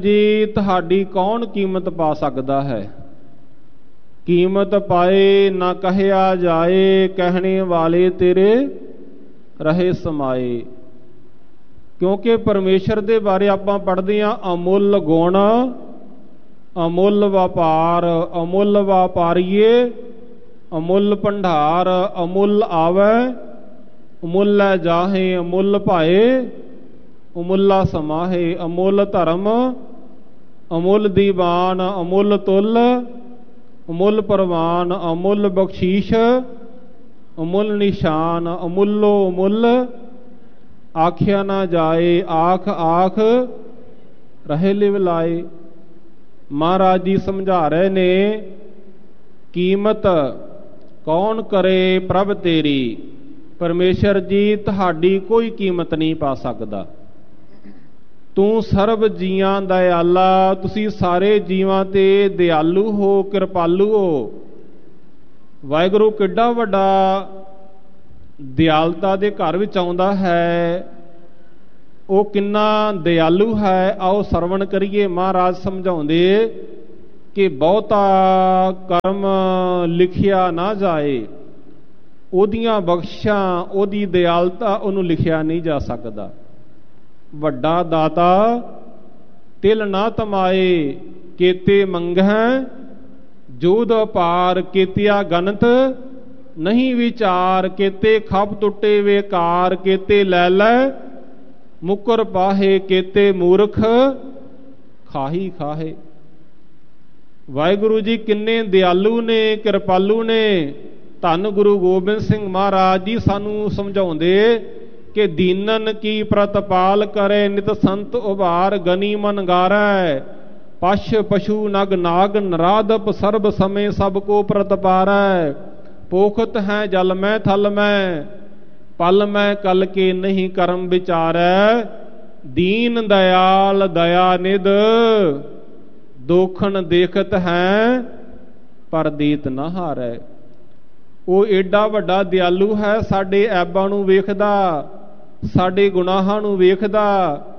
ਜੀ ਤੁਹਾਡੀ ਕੌਣ ਕੀਮਤ ਪਾ ਸਕਦਾ ਹੈ। ਕੀਮਤ ਪਾਏ ਨਾ ਕਹਿਆ ਜਾਏ, ਕਹਿਣੇ ਵਾਲੇ ਤੇਰੇ ਰਹੇ ਸਮਾਏ। ਕਿਉਂਕਿ ਪਰਮੇਸ਼ਰ ਦੇ ਬਾਰੇ ਆਪਾਂ ਪੜ੍ਹਦੇ ਹਾਂ, ਅਮੁੱਲ ਗੁਣ ਅਮੁੱਲ ਵਪਾਰ, ਅਮੁੱਲ ਵਪਾਰੀਏ ਅਮੁੱਲ ਭੰਡਾਰ, ਅਮੁੱਲ ਆਵੈ ਅਮੁੱਲ ਜਾਹੇ, ਅਮੁੱਲ ਭਾਏ ਅਮੁੱਲਾ ਸਮਾਹੇ। ਅਮੁੱਲ ਧਰਮ ਅਮੁੱਲ ਦੀਵਾਨ, ਅਮੁੱਲ ਤੁਲ ਅਮੁੱਲ ਪ੍ਰਵਾਨ, ਅਮੁੱਲ ਬਖਸ਼ੀਸ਼ ਅਮੁੱਲ ਨਿਸ਼ਾਨ, ਅਮੁੱਲੋ ਅਮੁੱਲ ਆਖਿਆ ਨਾ ਜਾਏ, ਆਖ ਆਖ ਰਹੇ ਲਿਵ ਲਾਏ। ਮਹਾਰਾਜ ਜੀ ਸਮਝਾ ਰਹੇ ਨੇ, ਕੀਮਤ ਕੌਣ ਕਰੇ ਪ੍ਰਭ ਤੇਰੀ। ਪਰਮੇਸ਼ਰ ਜੀ ਤੁਹਾਡੀ ਕੋਈ ਕੀਮਤ ਨਹੀਂ ਪਾ ਸਕਦਾ। ਤੂੰ ਸਰਬ ਜੀਆਂ ਦਇਆਲਾ, ਤੁਸੀਂ ਸਾਰੇ ਜੀਵਾਂ ਤੇ ਦਿਆਲੂ ਹੋ, ਕਿਰਪਾਲੂ ਹੋ। ਵਾਹਿਗੁਰੂ ਕਿੱਡਾ ਵੱਡਾ ਦਿਆਲਤਾ ਦੇ ਘਰ ਵਿੱਚ ਆਉਂਦਾ ਹੈ, ਉਹ ਕਿੰਨਾ ਦਿਆਲੂ ਹੈ। ਆਓ ਸਰਵਣ ਕਰੀਏ। ਮਹਾਰਾਜ ਸਮਝਾਉਂਦੇ ਕਿ ਬਹੁਤਾ ਕਰਮ ਲਿਖਿਆ ਨਾ ਜਾਏ, ਉਹਦੀਆਂ ਬਖਸ਼ਾਂ ਉਹਦੀ ਦਿਆਲਤਾ ਉਹਨੂੰ ਲਿਖਿਆ ਨਹੀਂ ਜਾ ਸਕਦਾ। ਵੱਡਾ ਦਾਤਾ ਤਿਲ ਨਾ ਤਮਾਏ, ਕੇਤੇ ਮੰਗਹਿ ਜੋਧ ਅਪਾਰ, ਕੇਤਿਆ ਗਨਤ ਨਹੀਂ ਵਿਚਾਰ। ਕੇਤੇ ਖੱਪ ਟੁੱਟੇ ਵੇਕਾਰ, ਕੇਤੇ ਲੈ ਲੈ ਮੁਕਰ ਪਾਹੇ, ਕੇਤੇ ਮੂਰਖ ਖਾਹੀ ਖਾਹੇ। ਵਾਹਿਗੁਰੂ ਜੀ ਕਿੰਨੇ ਦਿਆਲੂ ਨੇ, ਕਿਰਪਾਲੂ ਨੇ। ਧੰਨ ਗੁਰੂ ਗੋਬਿੰਦ ਸਿੰਘ ਮਹਾਰਾਜ ਜੀ ਸਾਨੂੰ ਸਮਝਾਉਂਦੇ ਕਿ ਦੀਨਨ ਕੀ ਪ੍ਰਤਪਾਲ ਕਰੇ, ਨਿਤ ਸੰਤ ਉਭਾਰ ਗਨੀ ਮਨ ਗਾਰੈ। ਪਸ਼ ਪਸ਼ੂ ਨਗ ਨਾਗ ਨਰਾਦਪ, ਸਰਬ ਸਮੇਂ ਸਭ ਕੋ ਪ੍ਰਤਪਾਰੈ। ਪੋਖਤ ਹੈ ਜਲ ਮੈਂ ਥਲ ਮੈਂ, ਪਲ ਮੈਂ ਕਲ ਕੇ ਨਹੀਂ ਕਰਮ ਵਿਚਾਰੈ। ਦੀਨ ਦਇਆਲ ਦਇਆ ਨਿਧ, ਦੋਖਣ ਦੇਖਤ ਹੈ ਪਰ ਦੀਤ ਨਾ ਹਾਰੈ। ਉਹ ਏਡਾ ਵੱਡਾ ਦਿਆਲੂ ਹੈ, ਸਾਡੇ ਐਬਾਂ ਨੂੰ ਵੇਖਦਾ, ਸਾਡੇ ਗੁਨਾਹਾਂ ਨੂੰ ਵੇਖਦਾ,